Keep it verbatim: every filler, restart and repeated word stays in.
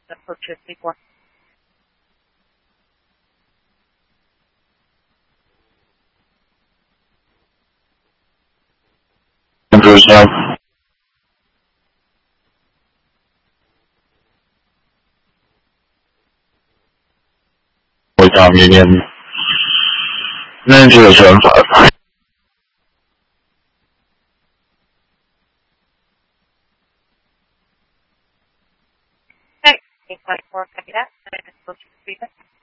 the purchase before. Andrews now.回答明年那这个想法。 Okay, eight point four, copy that. And I just go to the